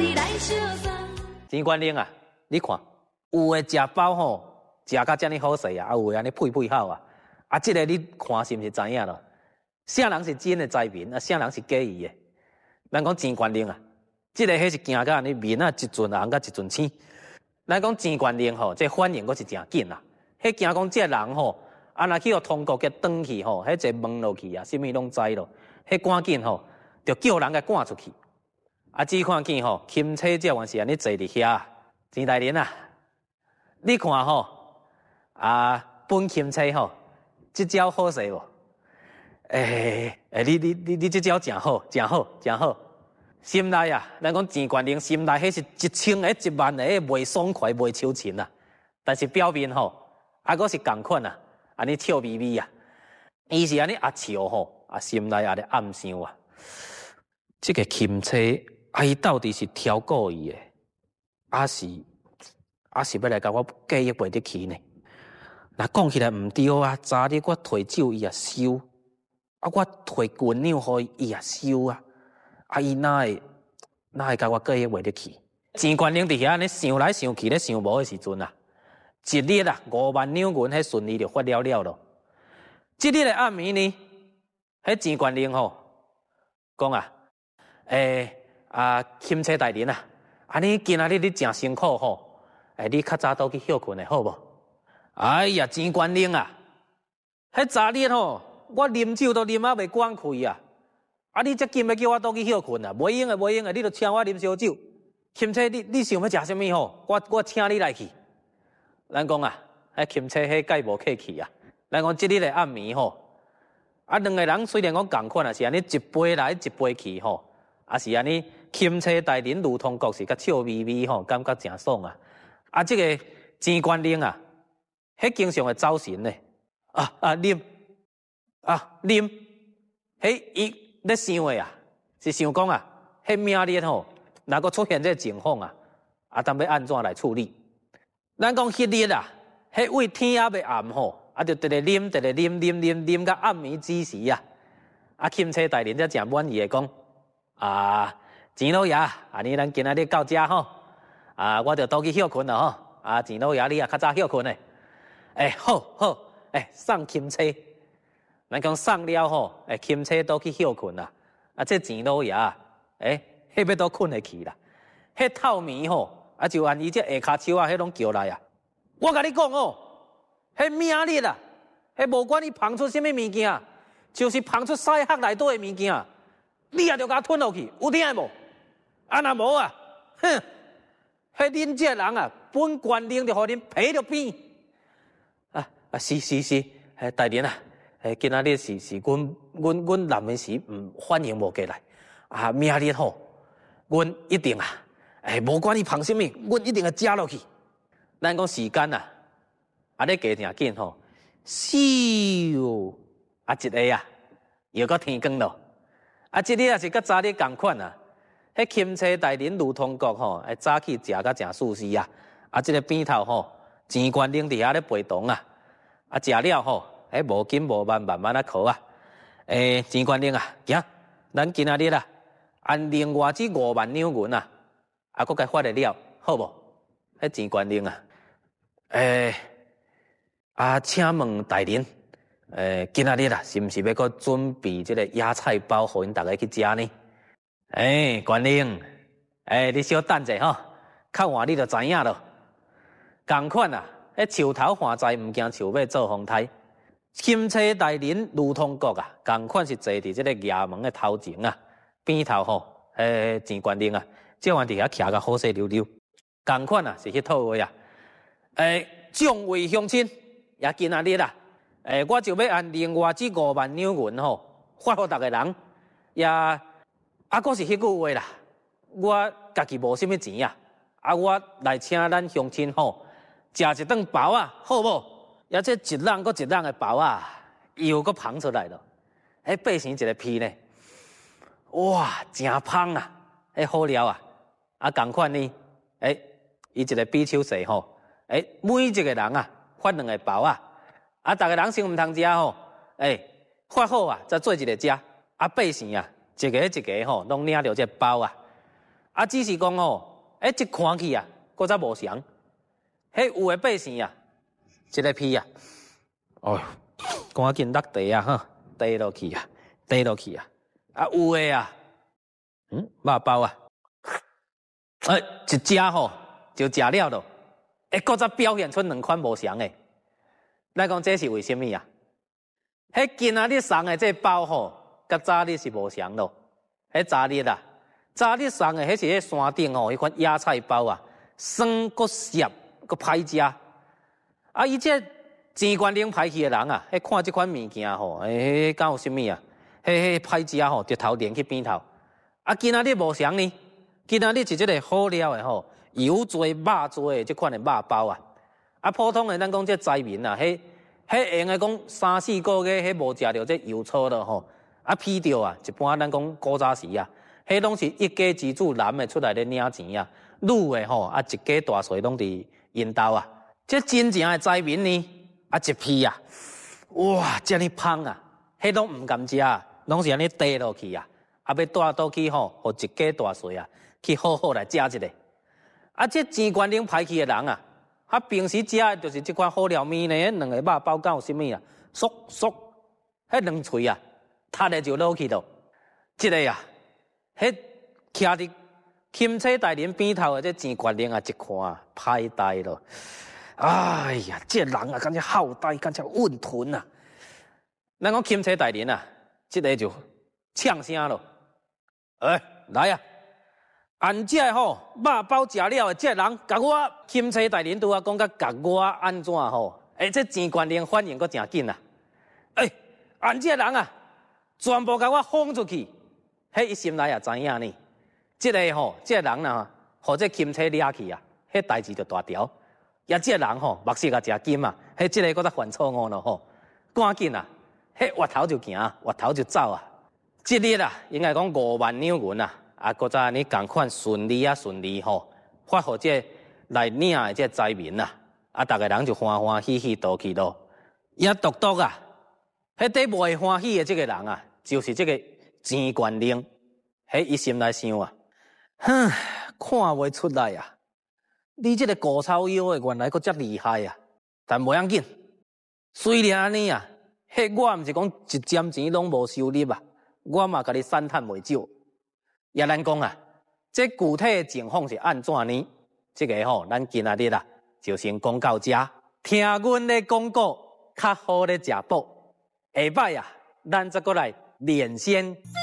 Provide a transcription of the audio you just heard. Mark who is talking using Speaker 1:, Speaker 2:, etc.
Speaker 1: 钱观音啊，你看，有诶食饱吼，食甲遮尔好势啊，有诶安尼配配好啊，即个你看是毋是知影咯？啥人是真诶财民啊？啥人是假意诶？咱讲钱观音啊，即个迄是行甲安尼面啊一阵红甲一阵青。咱讲钱观音吼，这反应阁是诚紧啦。迄惊讲这人吼，若去互通国给转去吼，迄一问落去啊，啥物拢知咯。迄赶紧吼，着叫人甲赶出去。只看见吼，钦差这原是安尼坐伫遐，钱大人啊，你看吼，本钦差吼，即招好势无？你即招诚好，诚好，诚好。心内啊，咱讲钱观音心内迄是1000个、10000个袂爽快、袂求情啊。但是表面吼，阁是共款啊，安尼笑眯眯啊。伊是安尼笑吼，心内咧暗想啊，这个钦差。伊到底是挑故意的，是要来甲我假意袂得去呢？若讲起来毋对啊，昨日我摕酒伊也收，我摕棍鸟互伊也收啊，伊哪会甲我假意袂得去？钱观音伫遐安尼想来想去咧想无的时阵啊，一日啊5万两银迄顺利就发了咯。即日的暗暝呢，迄钱观音吼讲钦差大人啊，你今仔日你诚辛苦吼，你较早倒去休困的好无？哎呀，钱观音啊，迄昨日吼，我啉酒都啉袂管开啊，你这今要叫我倒去休困啊？袂用的，袂用的，你著请我啉烧酒。钦差，你想要食啥物吼？我请你来去。咱讲啊，迄钦差迄介无客气啊。咱讲即日的暗暝吼，两个人虽然讲共款啊，是安尼一杯来一杯去吼，是安尼。钦差大人如同国是甲笑眯眯吼，感觉诚爽啊！这个钱观音啊，迄经常会走神呢。啉，迄伊咧想的啊，是想讲啊，迄明日吼，若个出现这情况啊，当要安怎来处理？咱讲迄日啊，迄位天也未暗吼，就直直啉到暗暝之时啊，钦差大人才诚满意的讲钱老爷，咱今仔日到遮吼，我就倒去休困了吼。钱老爷，你也较早休困的。好，送钦差，咱讲送了吼，钦差倒去休困啦。这钱老爷，迄要倒困会去啦。迄透暝吼，就按伊这下骹手迄拢叫来啊。我甲你讲哦，迄明日啊，迄无管你捧出什么物件，就是捧出西盒内底的物件，你也着甲吞落去，有听无？若无啊，哼！迄恁这人啊，本官令就互恁赔着扁。是，大人啊，今仔日是阮临的时反应无过来，明日吼，阮一定无管你捧什么，阮一定会食落去。咱讲时间咧加诚紧吼，咻，一个又到天光咯。即日也是甲昨日同款迄钦差大人如同国吼，早起食甲诚舒适即个边头吼，钱观音伫遐咧陪同食了吼，无紧无慢慢慢考钱观音行，咱今仔日按另外这5万两银佫该发得了，好无？迄钱观音请问大人，今仔日是毋是要佫准备这个野菜包，互因大家去食呢？观音，你小等者吼，较晏你就知影咯。同款迄树头换栽，毋惊树尾做风台。钦差大人如同国同款是坐伫这个衙门的头前边头吼，钱观音这晚伫遐徛甲好势溜溜。同款是迄套话众位乡亲，也今仔日我就要按另外这5万两银吼，发互逐个人，也佫是迄句话啦，我家己无什么钱我来请咱乡亲吼，食一顿包好无？也这一人佫一人的包又佫捧出来了，变成一个屁呢，哇，真芳好料同款呢，伊一个比手势吼，每一个人发2个包逐个人先毋通食吼，发好再做一个食，变成一个一个吼，拢领着这包啊，只是讲吼，一看去啊，搁则无详。迄有诶百姓啊，一个批啊，哦，赶紧落地啊，哈，地落去啊，地落去啊。啊，有诶啊，肉包啊，一食吼就食了咯，搁则表现出两款无相诶。咱讲这是为虾米啊？迄今仔日送诶这包吼，甲早日是无相咯。迄早日啊，早日送诶迄是迄山顶吼，迄款野菜包啊，酸搁涩搁歹食。啊，伊这钱官领歹去诶人啊，看即款物件吼，敢有啥物啊？迄歹食吼，直头连去边头。啊，今仔日无相呢？今仔日是即个好料诶吼，油做肉做诶即款诶肉包啊。啊，普通诶咱讲这灾民啊，迄用诶讲3-4个月，迄无食着这油醋了吼。啊，批着啊，一般咱讲古早时啊，迄拢是一家之主男诶出来咧领钱啊，女诶吼啊一家大细拢伫因兜啊。这真正诶灾民呢，啊一批啊，哇，遮尔芳啊，迄拢毋甘食啊，拢是安尼滴落去啊，啊要带倒去吼，互一家大细啊，去好好来食一个。啊，这钱官领歹去诶人啊，平时食诶就是即款好料面呢，两个肉包敢有啥物啊？嗖嗖，迄两喙啊，踢咧就落去咯。即个啊，迄徛伫钦差大人边头诶，这钱官领啊，一看啊，歹呆咯。哎呀，这人啊，感觉好呆，感觉混吞啊！咱讲钦差大人啊，这个就呛声咯。来啊！按这吼肉包食了的这人，甲我钦差大人拄啊讲甲我安怎吼？这钱官领反应阁真紧啊！按这人啊，全部甲我轰出去！迄伊心内也知影呢。这个吼，这人啊，互这钦差掠去啊，迄代志就大条。也这人吼，目色也真金啊！这个搁再犯错误咯吼，赶紧啊！挖头就行，挖头就走啊！这日啊，应该讲5万两银啊！搁再安尼共款顺利吼，发互这来领的这灾民啊！逐个人就欢欢喜喜倒去咯。也独独啊，第袂欢喜的这个人啊，就是这个钱官领。伊心内想啊，看袂出来啊！你这个古草药的原来阁遮厉害啊！但无要紧，虽然安尼啊，我毋是讲一针钱拢无收入啊，我嘛甲你散探袂少。也咱讲啊，这具体的情况是安怎呢？这个吼，咱今仔日啊，就先讲到这。听阮咧广告，较好咧食补。下摆啊，咱再过来连线。